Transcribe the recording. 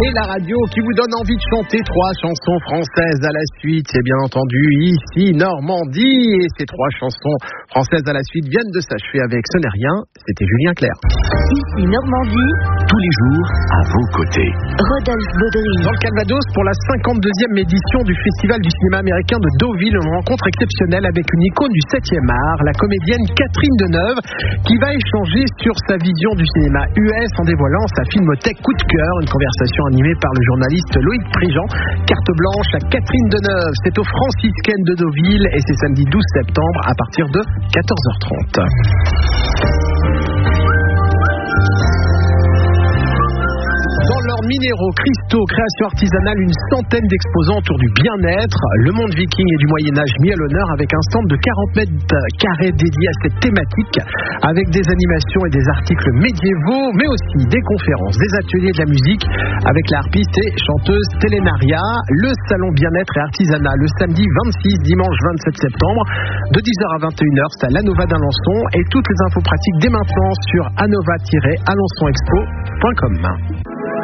Et la radio qui vous donne envie de chanter 3 chansons françaises à la suite, c'est bien entendu ici Normandie. Et ces 3 chansons françaises à la suite viennent de s'achever avec Ce n'est rien, c'était Julien Clerc. Ici Normandie, tous les jours à vos côtés. Rodolphe Baudry. Dans le Calvados, pour la 52e édition du Festival du cinéma américain de Deauville, une rencontre exceptionnelle avec une icône du 7e art, la comédienne Catherine Deneuve, qui va échanger sur sa vision du cinéma US en dévoilant sa filmothèque coup de cœur, une conversation animée par le journaliste Loïc Prigent. Carte blanche à Catherine Deneuve, c'est aux Franciscaines de Deauville et c'est samedi 12 septembre à partir de 14h30. Dans leurs minéraux, cristaux, créations artisanales, une centaine d'exposants autour du bien-être. Le monde viking et du Moyen-Âge mis à l'honneur avec un stand de 40 mètres carrés dédié à cette thématique, avec des animations et des articles médiévaux, mais aussi des conférences, des ateliers de la musique, avec la harpiste et chanteuse Télénaria. Le salon bien-être et artisanat, le samedi 26, dimanche 27 septembre, de 10h à 21h, c'est à l'Anova d'Alençon. Et toutes les infos pratiques dès maintenant sur anova-alençonexpo.com.